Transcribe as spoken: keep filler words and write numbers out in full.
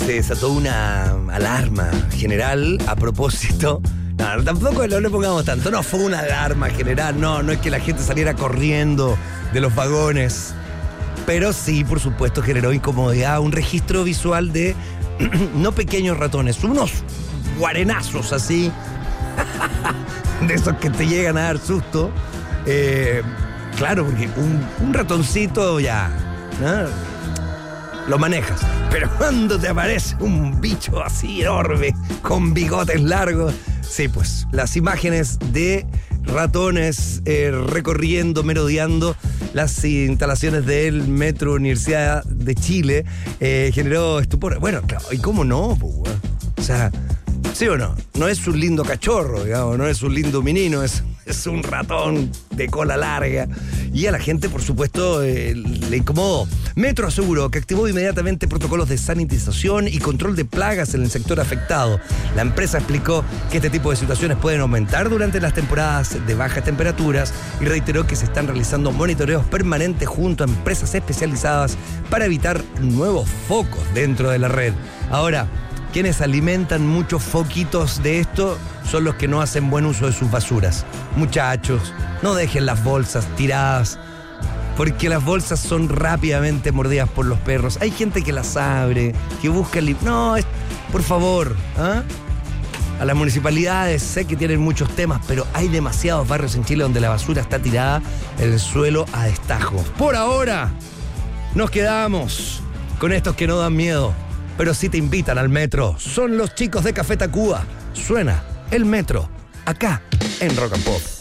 se desató una alarma general a propósito. No, tampoco no le pongamos tanto. No fue una alarma general, no, no es que la gente saliera corriendo de los vagones. Pero sí, por supuesto, generó incomodidad. Un registro visual de no pequeños ratones, unos guarenazos así, de esos que te llegan a dar susto. Eh, claro, porque un, un ratoncito ya, ¿no? Lo manejas. Pero cuando te aparece un bicho así enorme, con bigotes largos, sí, pues, las imágenes de ratones eh, recorriendo, merodeando las instalaciones del Metro Universidad de Chile eh, generó estupor. Bueno, claro, ¿y cómo no? Pues, o sea, ¿sí o no? No es un lindo cachorro, digamos, no es un lindo menino, es, es un ratón de cola larga. Y a la gente, por supuesto, eh, le incomodó. Metro aseguró que activó inmediatamente protocolos de sanitización y control de plagas en el sector afectado. La empresa explicó que este tipo de situaciones pueden aumentar durante las temporadas de bajas temperaturas y reiteró que se están realizando monitoreos permanentes junto a empresas especializadas para evitar nuevos focos dentro de la red. Ahora, quienes alimentan muchos foquitos de esto son los que no hacen buen uso de sus basuras. Muchachos, no dejen las bolsas tiradas, porque las bolsas son rápidamente mordidas por los perros. Hay gente que las abre, que busca el... No, es... por favor, ¿ah? A las municipalidades sé que tienen muchos temas, pero hay demasiados barrios en Chile donde la basura está tirada en el suelo a destajo. Por ahora, nos quedamos con estos que no dan miedo, pero sí te invitan al metro. Son los chicos de Café Tacuba. Suena el metro, acá, en Rock and Pop.